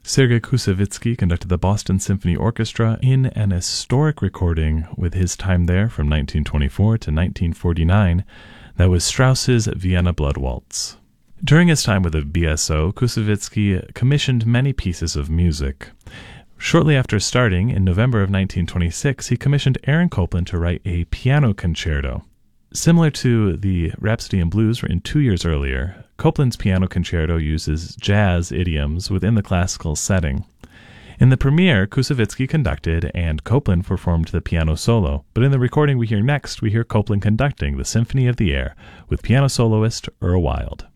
Sergei Koussevitzky conducted the Boston Symphony Orchestra in an historic recording with his time there from 1924 to 1949. That was Strauss's Vienna Blood Waltz. During his time with the BSO, Koussevitzky commissioned many pieces of music. Shortly after starting, in November of 1926, he commissioned Aaron Copland to write a piano concerto. Similar to the Rhapsody in Blues written 2 years earlier, Copland's piano concerto uses jazz idioms within the classical setting. In the premiere, Koussevitzky conducted and Copland performed the piano solo, but in the recording we hear next, we hear Copland conducting the Symphony of the Air with piano soloist Earl Wild.